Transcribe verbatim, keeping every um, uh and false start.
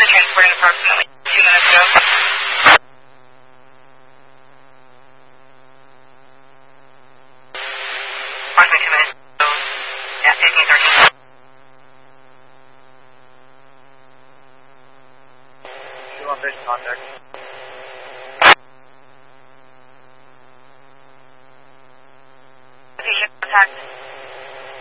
transporting approximately two minutes ago. Approximately two minutes ago. Yeah, fifteen thirteen. two on vision contact. Contact.